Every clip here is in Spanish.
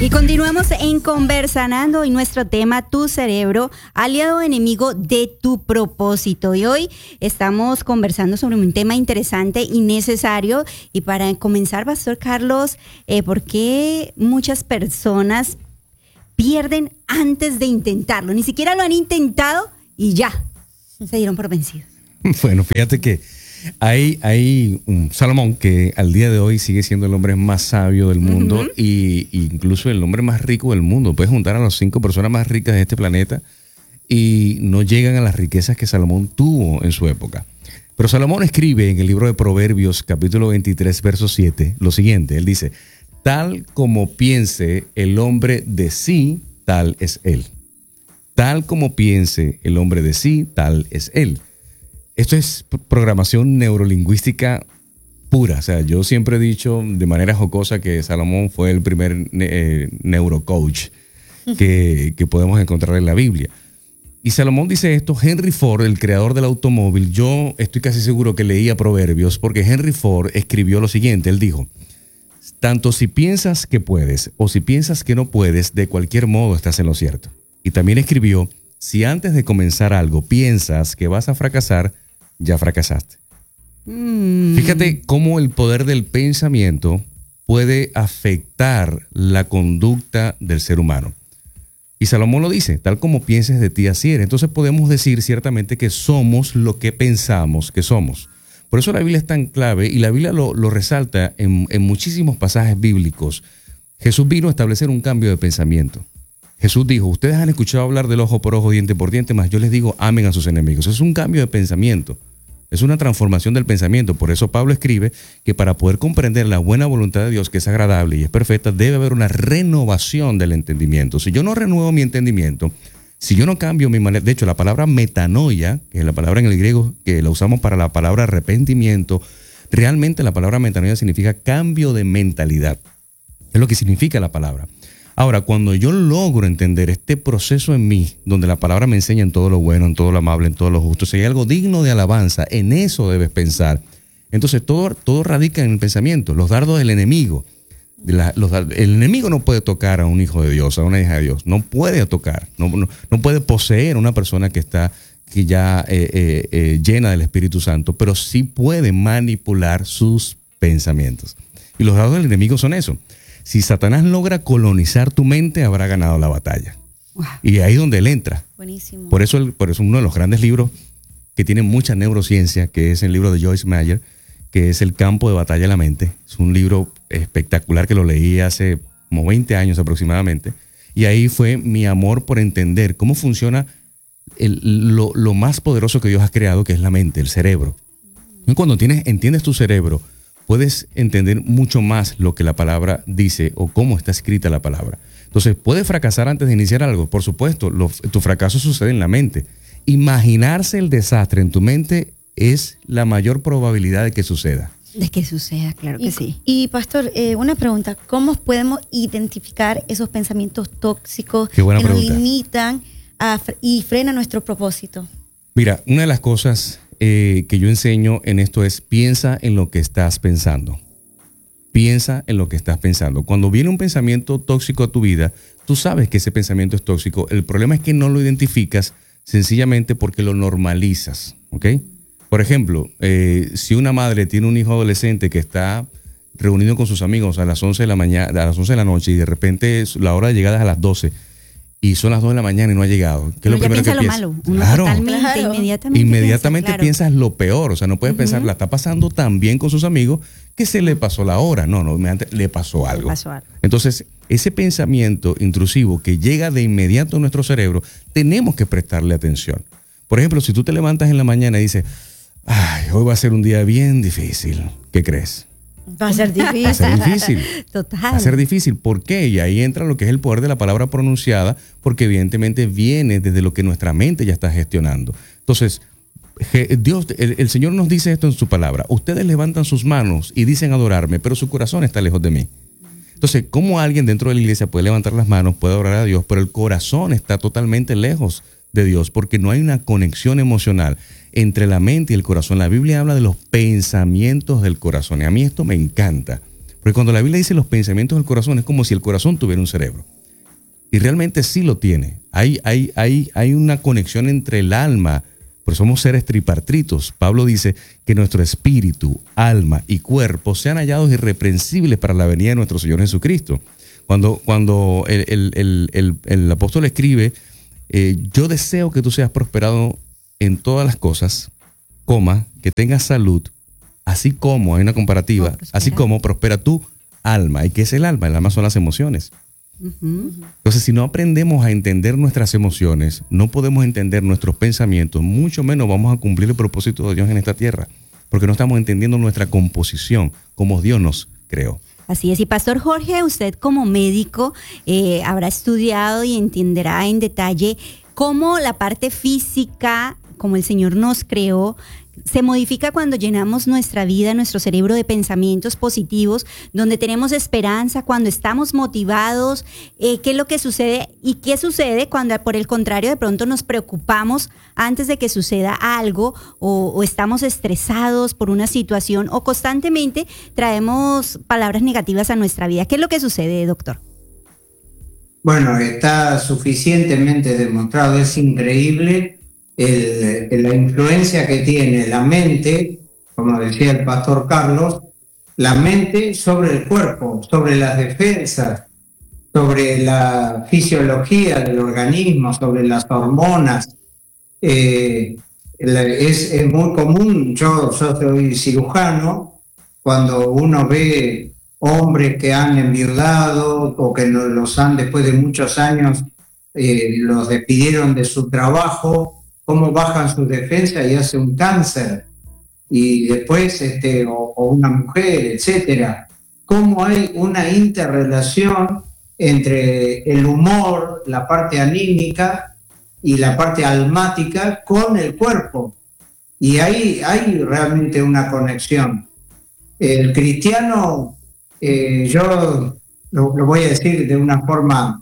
Y continuamos en Conversanando y nuestro tema, tu cerebro, aliado enemigo de tu propósito. Y hoy estamos conversando sobre un tema interesante y necesario. Y para comenzar, Pastor Carlos, ¿por qué muchas personas pierden antes de intentarlo? Ni siquiera lo han intentado y ya se dieron por vencidos. Bueno, fíjate que hay un Salomón que al día de hoy sigue siendo el hombre más sabio del mundo y incluso el hombre más rico del mundo. Puedes juntar a las 5 personas más ricas de este planeta y no llegan a las riquezas que Salomón tuvo en su época. Pero Salomón escribe en el libro de Proverbios, capítulo 23, verso 7, lo siguiente. Él dice: tal como piense el hombre de sí, tal es él. Tal como piense el hombre de sí, tal es él. Esto es programación neurolingüística pura. O sea, yo siempre he dicho de manera jocosa que Salomón fue el primer neurocoach que podemos encontrar en la Biblia. Y Salomón dice esto. Henry Ford, el creador del automóvil, yo estoy casi seguro que leía Proverbios porque Henry Ford escribió lo siguiente. Él dijo: tanto si piensas que puedes o si piensas que no puedes, de cualquier modo estás en lo cierto. Y también escribió: si antes de comenzar algo piensas que vas a fracasar, ya fracasaste. Fíjate cómo el poder del pensamiento puede afectar la conducta del ser humano. Y Salomón lo dice: tal como pienses de ti, así eres. Entonces podemos decir ciertamente que somos lo que pensamos que somos. Por eso la Biblia es tan clave y la Biblia lo resalta en muchísimos pasajes bíblicos. Jesús vino a establecer un cambio de pensamiento. Jesús dijo: ustedes han escuchado hablar del ojo por ojo, diente por diente, mas yo les digo, amen a sus enemigos. Es un cambio de pensamiento. Es una transformación del pensamiento. Por eso Pablo escribe que para poder comprender la buena voluntad de Dios, que es agradable y es perfecta, debe haber una renovación del entendimiento. Si yo no renuevo mi entendimiento, si yo no cambio mi manera, de hecho la palabra metanoia, que es la palabra en el griego que la usamos para la palabra arrepentimiento, realmente la palabra metanoia significa cambio de mentalidad. Es lo que significa la palabra. Ahora, cuando yo logro entender este proceso en mí, donde la palabra me enseña en todo lo bueno, en todo lo amable, en todo lo justo, si hay algo digno de alabanza, en eso debes pensar. Entonces todo radica en el pensamiento. Los dardos del enemigo. El enemigo no puede tocar a un hijo de Dios, a una hija de Dios. No puede tocar, no puede poseer a una persona que ya llena del Espíritu Santo, pero sí puede manipular sus pensamientos. Y los dardos del enemigo son eso. Si Satanás logra colonizar tu mente, habrá ganado la batalla. Wow. Y ahí es donde él entra. Buenísimo. Por eso uno de los grandes libros que tiene mucha neurociencia, que es el libro de Joyce Meyer, que es El campo de batalla de la mente. Es un libro espectacular que lo leí hace como 20 años aproximadamente. Y ahí fue mi amor por entender cómo funciona lo más poderoso que Dios ha creado, que es la mente, el cerebro. Y cuando entiendes tu cerebro, puedes entender mucho más lo que la palabra dice o cómo está escrita la palabra. Entonces, ¿puedes fracasar antes de iniciar algo? Por supuesto, tu fracaso sucede en la mente. Imaginarse el desastre en tu mente es la mayor probabilidad de que suceda. De que suceda, claro que sí. Y Pastor, una pregunta: ¿cómo podemos identificar esos pensamientos tóxicos que nos limitan y frenan nuestro propósito? Mira, una de las cosas que yo enseño en esto es: piensa en lo que estás pensando. Piensa en lo que estás pensando. Cuando viene un pensamiento tóxico a tu vida, tú sabes que ese pensamiento es tóxico. El problema es que no lo identificas sencillamente porque lo normalizas, ¿ok? Por ejemplo, si una madre tiene un hijo adolescente que está reunido con sus amigos a las 11 de la mañana, a las 11 de la noche, y de repente la hora de llegada es a las 12, y son las 2 de la mañana y no ha llegado. ¿Qué es lo primero que piensas? Lo malo. Claro. Inmediatamente piensas lo peor. O sea, no puedes pensar, la está pasando tan bien con sus amigos que se le pasó la hora. No, le pasó algo. Entonces, ese pensamiento intrusivo que llega de inmediato a nuestro cerebro, tenemos que prestarle atención. Por ejemplo, si tú te levantas en la mañana y dices: ay, hoy va a ser un día bien difícil. ¿Qué crees? Va a ser difícil. Va a ser difícil. Total. Va a ser difícil. ¿Por qué? Y ahí entra lo que es el poder de la palabra pronunciada, porque evidentemente viene desde lo que nuestra mente ya está gestionando. Entonces, Dios, el Señor nos dice esto en su palabra: ustedes levantan sus manos y dicen adorarme, pero su corazón está lejos de mí. Entonces, ¿cómo alguien dentro de la iglesia puede levantar las manos, puede adorar a Dios, pero el corazón está totalmente lejos de Dios? Porque no hay una conexión emocional entre la mente y el corazón. La Biblia habla de los pensamientos del corazón, y a mí esto me encanta, Porque cuando la Biblia dice los pensamientos del corazón, es como si el corazón tuviera un cerebro. Y realmente sí lo tiene. Hay una conexión entre el alma, porque somos seres tripartitos. Pablo dice que nuestro espíritu, alma y cuerpo sean hallados irreprensibles para la venida de nuestro Señor Jesucristo. Cuando el apóstol escribe, yo deseo que tú seas prosperado en todas las cosas, que tengas salud, así como, hay una comparativa, así como prospera tu alma. ¿Y qué es el alma? El alma son las emociones. Entonces, si no aprendemos a entender nuestras emociones, no podemos entender nuestros pensamientos, mucho menos vamos a cumplir el propósito de Dios en esta tierra, porque no estamos entendiendo nuestra composición, como Dios nos creó. Así es. Y Pastor Jorge, usted como médico habrá estudiado y entenderá en detalle cómo la parte física, como el Señor nos creó, se modifica cuando llenamos nuestra vida, nuestro cerebro de pensamientos positivos, donde tenemos esperanza, cuando estamos motivados. ¿Qué es lo que sucede? ¿Y qué sucede cuando, por el contrario, de pronto nos preocupamos antes de que suceda algo o estamos estresados por una situación o constantemente traemos palabras negativas a nuestra vida? ¿Qué es lo que sucede, doctor? Bueno, está suficientemente demostrado, es increíble la influencia que tiene la mente, como decía el pastor Carlos, la mente sobre el cuerpo, sobre las defensas, sobre la fisiología del organismo, sobre las hormonas. Es muy común, yo soy cirujano, cuando uno ve hombres que han enviudado o que los han, después de muchos años, los despidieron de su trabajo, cómo bajan sus defensas y hace un cáncer, y después o una mujer, etcétera. Cómo hay una interrelación entre el humor, la parte anímica y la parte almática con el cuerpo, y hay realmente una conexión. El cristiano, yo lo voy a decir de una forma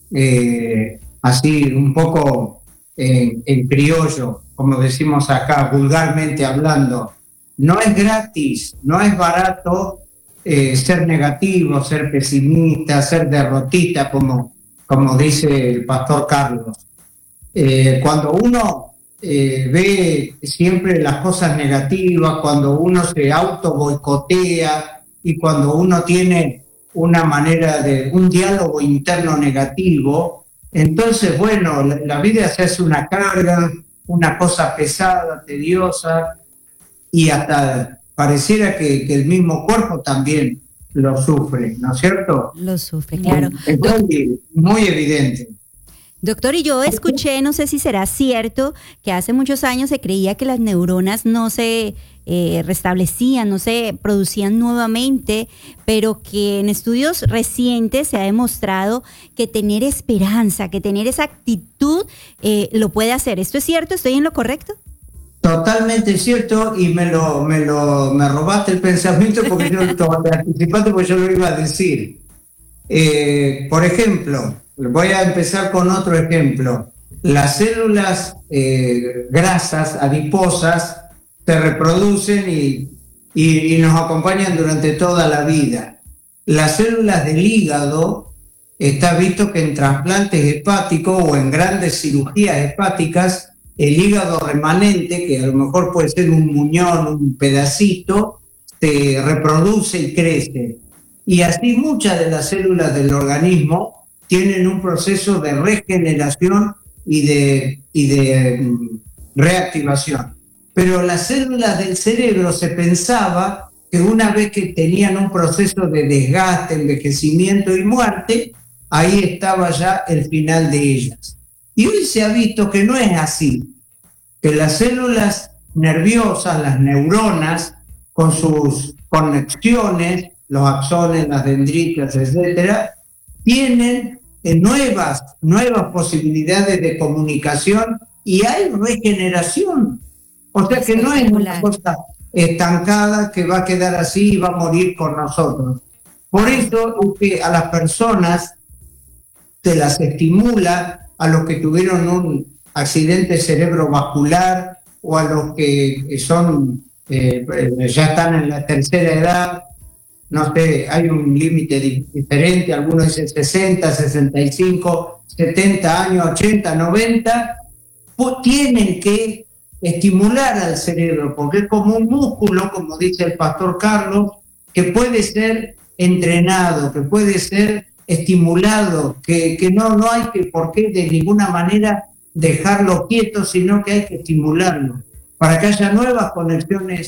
así un poco en criollo, como decimos acá, vulgarmente hablando, no es gratis, no es barato ser negativo, ser pesimista, ser derrotista, como dice el pastor Carlos. Cuando uno ve siempre las cosas negativas, cuando uno se auto boicotea y cuando uno tiene una manera de un diálogo interno negativo, entonces, bueno, la vida se hace una carga, una cosa pesada, tediosa, y hasta pareciera que el mismo cuerpo también lo sufre, ¿no es cierto? Lo sufre, claro. Es muy evidente. Doctor, y yo escuché, no sé si será cierto, que hace muchos años se creía que las neuronas no se restablecían, no se producían nuevamente, pero que en estudios recientes se ha demostrado que tener esperanza, que tener esa actitud lo puede hacer. ¿Esto es cierto? ¿Estoy en lo correcto? Totalmente cierto, y me robaste el pensamiento porque yo lo iba a decir. Por ejemplo, voy a empezar con otro ejemplo. Las células grasas, adiposas, se reproducen y nos acompañan durante toda la vida. Las células del hígado, está visto que en trasplantes hepáticos o en grandes cirugías hepáticas, el hígado remanente, que a lo mejor puede ser un muñón, un pedacito, se reproduce y crece. Y así muchas de las células del organismo tienen un proceso de regeneración y de reactivación. Pero las células del cerebro se pensaba que una vez que tenían un proceso de desgaste, envejecimiento y muerte, ahí estaba ya el final de ellas. Y hoy se ha visto que no es así, que las células nerviosas, las neuronas, con sus conexiones, los axones, las dendritas, etcétera, tienen nuevas posibilidades de comunicación y hay regeneración. O sea que no es una cosa estancada que va a quedar así y va a morir con nosotros. Por eso es que a las personas se las estimula, a los que tuvieron un accidente cerebrovascular o a los que son ya están en la tercera edad, no sé, hay un límite diferente, algunos dicen 60, 65, 70 años, 80, 90, pues tienen que estimular al cerebro, porque es como un músculo, como dice el pastor Carlos, que puede ser entrenado, que puede ser estimulado, que no hay que por qué de ninguna manera dejarlo quieto, sino que hay que estimularlo para que haya nuevas conexiones